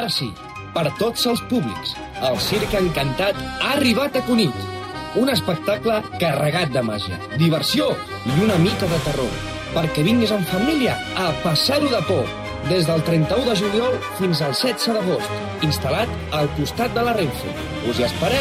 Ara sí, per tots els públics, el Circ Encantat ha arribat a Cunit. Un espectacle carregat de màgia, diversió i una mica de terror, perquè vinguis en família a passar-ho de por. Des del 31 de juliol fins al 16 d'agost, instal·lat al costat de la Renfe. Us hi esperem!